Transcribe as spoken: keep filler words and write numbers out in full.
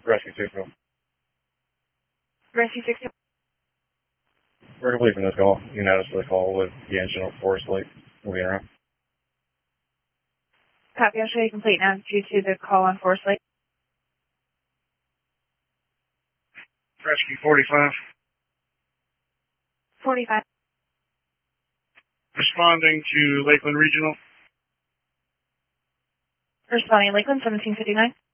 Rescue six. Rescue six. We're completing this call. You notice the call with the engine of Forest Lake. We'll be around. Copy. I'll show you complete now due to the call on Forest Lake. Rescue forty-five. forty-five. Responding to Lakeland Regional. Responding Lakeland, seventeen fifty-nine.